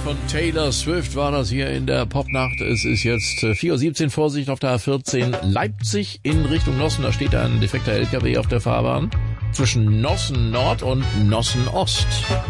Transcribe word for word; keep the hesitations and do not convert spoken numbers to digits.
von Taylor Swift war das hier in der Popnacht. Es ist jetzt vier Uhr siebzehn, Vorsicht auf der A vierzehn Leipzig in Richtung Nossen. Da steht ein defekter L K W auf der Fahrbahn zwischen Nossen Nord und Nossen Ost.